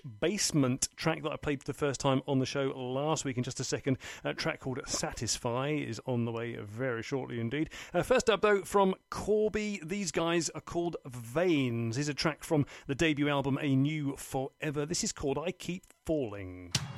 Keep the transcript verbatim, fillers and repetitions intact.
Basement track that I played for the first time on the show last week. In just a second, a track called Satisfy is on the way very shortly indeed. Uh, first up, though, from Corby, these guys are called Veins. Here's a track from the debut album A New Forever. This is called I Keep Falling.